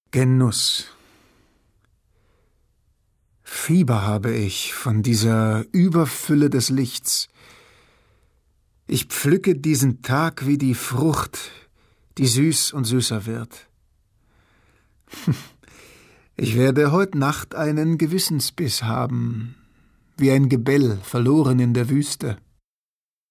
Genuss. Fieber habe ich von dieser Überfülle des Lichts. Ich pflücke diesen Tag wie die Frucht, die süß und süßer wird. Ich werde heut Nacht einen Gewissensbiss haben, wie ein Gebell verloren in der Wüste.